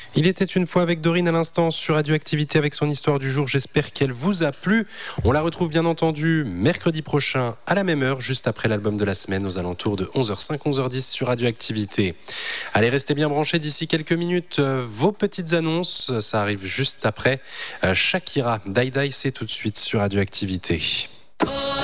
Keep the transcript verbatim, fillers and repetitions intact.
Il était une fois avec Dorine à l'instant sur Radioactivité avec son histoire du jour. J'espère qu'elle vous a plu. On la retrouve bien entendu mercredi prochain à la même heure, juste après l'album de la semaine, aux alentours de onze heures cinq, onze heures dix sur Radioactivité. Allez, restez bien branchés d'ici quelques minutes. Euh, vos petites annonces, ça arrive juste après. Euh, Shakira, Die Die, c'est tout de suite sur Radioactivité.